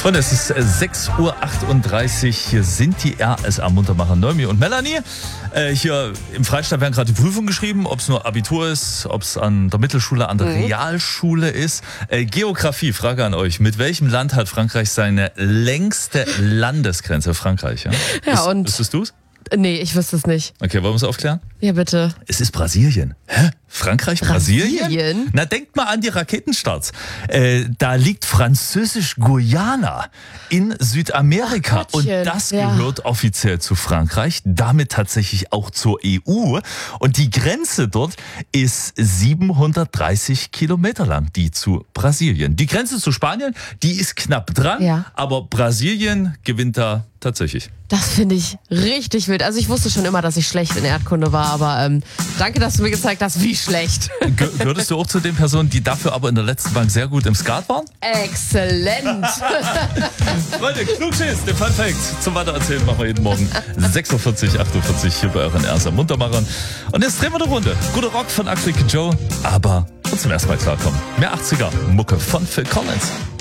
Und es ist 6:38 Uhr. Hier sind die RSA Muntermacher Noemi und Melanie. Hier im Freistaat werden gerade die Prüfungen geschrieben, ob es nur Abitur ist, ob es an der Mittelschule, an der Realschule ist. Geografie, Frage an euch. Mit welchem Land hat Frankreich seine längste Landesgrenze? Frankreich, ja? Wüsstest du es? Nee, ich wüsste es nicht. Okay, wollen wir es aufklären? Ja, bitte. Es ist Brasilien. Hä? Frankreich, Brasilien? Brasilien? Na, denkt mal an die Raketenstarts. Da liegt Französisch-Guyana in Südamerika. Ach, und Gottchen, das ja. gehört offiziell zu Frankreich, damit tatsächlich auch zur EU. Und die Grenze dort ist 730 Kilometer lang, die zu Brasilien. Die Grenze zu Spanien, die ist knapp dran, Ja. aber Brasilien gewinnt da tatsächlich. Das finde ich richtig wild. Also ich wusste schon immer, dass ich schlecht in Erdkunde war, aber danke, dass du mir gezeigt hast, wie schlecht. Gehörtest du auch zu den Personen, die dafür aber in der letzten Bank sehr gut im Skat waren? Exzellent. Freunde, Klugschiss, den Fun Fact zum Weitererzählen machen wir jeden Morgen 6:40 48 hier bei euren RSA Muntermachern. Und jetzt drehen wir eine Runde. Guter Rock von Arctic Joe, aber zum ersten Mal klarkommen. Mehr 80er Mucke von Phil Collins.